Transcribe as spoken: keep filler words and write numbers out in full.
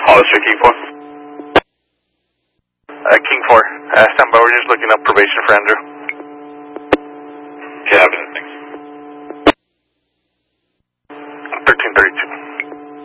Hollister, King four. Uh, King four, uh, stand by, we're just looking up probation for Andrew.